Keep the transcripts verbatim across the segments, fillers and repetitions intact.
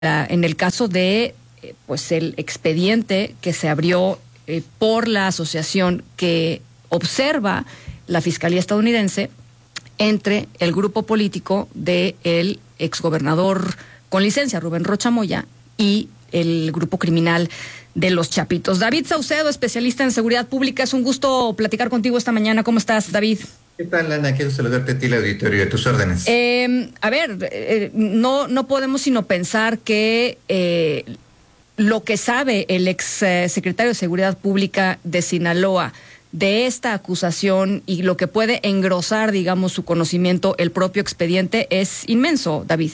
uh, en el caso de eh, pues el expediente que se abrió eh, por la asociación que observa la Fiscalía estadounidense entre el grupo político del exgobernador con licencia, Rubén Rocha Moya, y el grupo criminal de los Chapitos. David Saucedo, especialista en seguridad pública, es un gusto platicar contigo esta mañana. ¿Cómo estás, David? ¿Qué tal, Lana? Quiero saludarte a ti, el auditorio, a tus órdenes. Eh, a ver, eh, no, no podemos sino pensar que eh, lo que sabe el ex eh, secretario de Seguridad Pública de Sinaloa de esta acusación y lo que puede engrosar, digamos, su conocimiento, el propio expediente, es inmenso, David.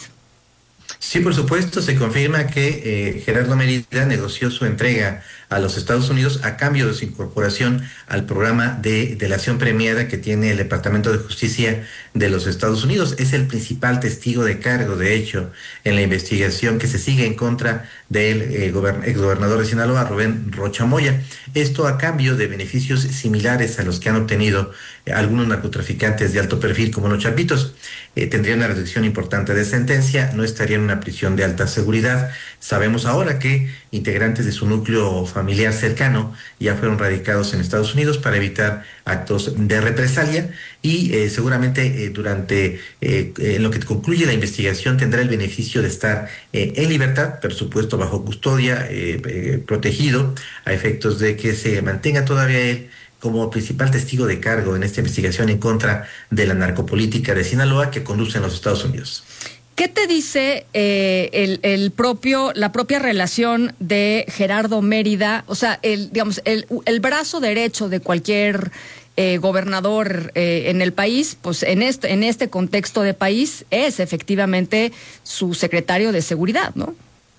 Sí, por supuesto, se confirma que eh, Gerardo Mérida negoció su entrega a los Estados Unidos a cambio de su incorporación al programa de delación premiada que tiene el Departamento de Justicia de los Estados Unidos. Es el principal testigo de cargo, de hecho, en la investigación que se sigue en contra del eh, exgobernador de Sinaloa, Rubén Rocha Moya. Esto a cambio de beneficios similares a los que han obtenido eh, algunos narcotraficantes de alto perfil como los Chapitos. Eh, tendría una reducción importante de sentencia, no estaría en una prisión de alta seguridad. Sabemos ahora que integrantes de su núcleo familiar cercano ya fueron radicados en Estados Unidos para evitar actos de represalia y eh, seguramente eh, durante eh, en lo que concluye la investigación tendrá el beneficio de estar eh, en libertad, por supuesto bajo custodia, eh, eh, protegido a efectos de que se mantenga todavía él como principal testigo de cargo en esta investigación en contra de la narcopolítica de Sinaloa que conduce en los Estados Unidos. ¿Qué te dice eh, el, el propio, la propia relación de Gerardo Mérida? O sea, el, digamos, el, el brazo derecho de cualquier eh, gobernador eh, en el país, pues en este, en este contexto de país es efectivamente su secretario de seguridad, ¿no?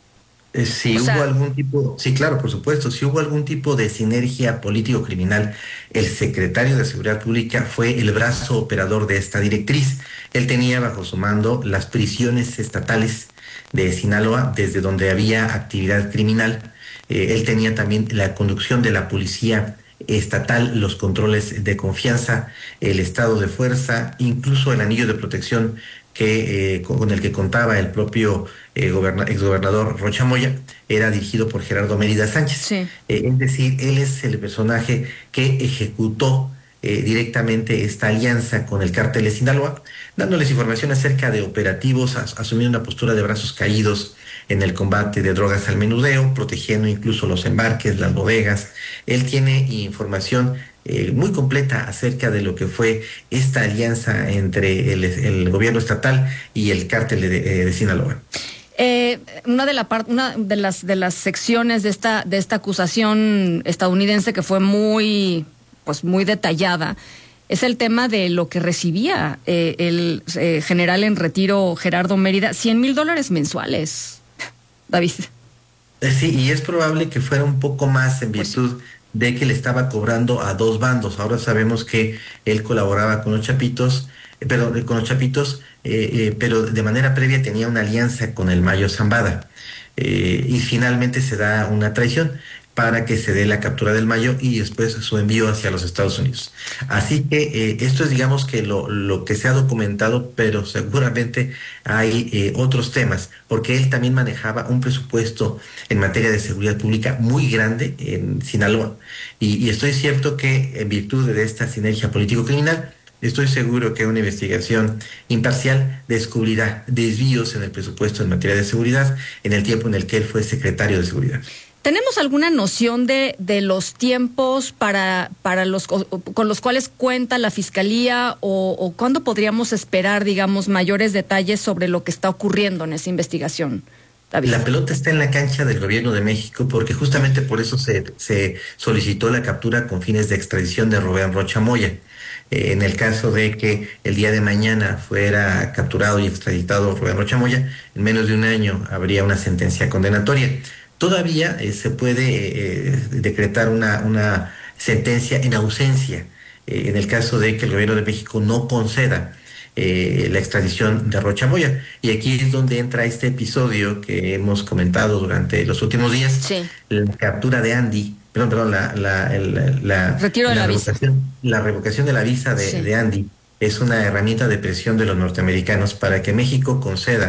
Eh, si o hubo sea, algún tipo, sí, claro, por supuesto, si hubo algún tipo de sinergia político-criminal, el secretario de Seguridad Pública fue el brazo operador de esta directriz. Él tenía bajo su mando las prisiones estatales de Sinaloa, desde donde había actividad criminal. Eh, él tenía también la conducción de la policía estatal, los controles de confianza, el estado de fuerza, incluso el anillo de protección que eh, con el que contaba el propio eh, goberna, exgobernador Rocha Moya, era dirigido por Gerardo Mérida Sánchez. Sí. Eh, es decir, él es el personaje que ejecutó eh, directamente esta alianza con el cártel de Sinaloa, dándoles información acerca de operativos, as, asumiendo una postura de brazos caídos en el combate de drogas al menudeo, protegiendo incluso los embarques, las bodegas. Él tiene información Eh, muy completa acerca de lo que fue esta alianza entre el, el gobierno estatal y el cártel de, de, de Sinaloa. Eh, una de la part, una de las de las secciones de esta de esta acusación estadounidense que fue muy pues muy detallada es el tema de lo que recibía eh, el eh, general en retiro Gerardo Mérida, cien mil dólares mensuales, David. Eh, sí, y es probable que fuera un poco más en virtud pues, de que le estaba cobrando a dos bandos. Ahora sabemos que él colaboraba con los Chapitos, eh, perdón, con los Chapitos, eh, eh, pero de manera previa tenía una alianza con el Mayo Zambada. Eh, y finalmente se da una traición para que se dé la captura del Mayo y después su envío hacia los Estados Unidos. Así que eh, esto es, digamos, que lo, lo que se ha documentado, pero seguramente hay eh, otros temas, porque él también manejaba un presupuesto en materia de seguridad pública muy grande en Sinaloa. Y, y estoy cierto que en virtud de esta sinergia político-criminal, estoy seguro que una investigación imparcial descubrirá desvíos en el presupuesto en materia de seguridad en el tiempo en el que él fue secretario de Seguridad. ¿Tenemos alguna noción de, de los tiempos para, para los con los cuales cuenta la Fiscalía o, o cuándo podríamos esperar, digamos, mayores detalles sobre lo que está ocurriendo en esa investigación, David? La pelota está en la cancha del gobierno de México porque justamente por eso se, se solicitó la captura con fines de extradición de Rubén Rocha Moya. Eh, en el caso de que el día de mañana fuera capturado y extraditado Rubén Rocha Moya, en menos de un año habría una sentencia condenatoria. Todavía eh, se puede eh, decretar una, una sentencia en ausencia, eh, en el caso de que el gobierno de México no conceda eh, la extradición de Rocha Moya. Y aquí es donde entra este episodio que hemos comentado durante los últimos días, sí. La captura de Andy, perdón, perdón, la, la, la, la, Retiro de la, la revocación, visa. la revocación de la visa de, sí. de Andy es una herramienta de presión de los norteamericanos para que México conceda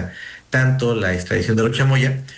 tanto la extradición de Rocha Moya